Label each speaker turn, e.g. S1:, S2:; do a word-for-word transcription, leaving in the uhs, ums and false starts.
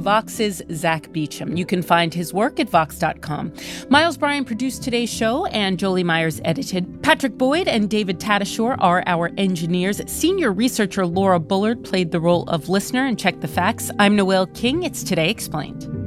S1: Vox's Zach Beecham. You can find his work at vox dot com. Miles Bryan produced today's show, and Jolie Myers edited. Patrick Boyd and David Tatasciore are our engineers. Senior researcher Laura Bullard played the role of listener and checked the facts. I'm Noelle King. It's Today Explained.